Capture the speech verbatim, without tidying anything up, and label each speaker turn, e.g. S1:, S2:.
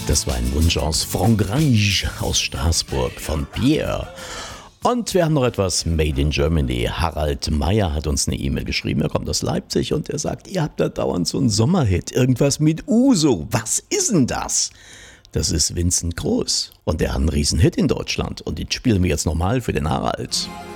S1: Das war ein Wunsch aus Frankreich, aus Straßburg, von Pierre. Und wir haben noch etwas Made in Germany. Harald Meyer hat uns eine E-Mail geschrieben. Er kommt aus Leipzig und er sagt, ihr habt da dauernd so einen Sommerhit. Irgendwas mit Uso. Was ist denn das? Das ist Vincent Groß. Und der hat einen Riesenhit in Deutschland. Und den spielen wir jetzt nochmal für den Harald.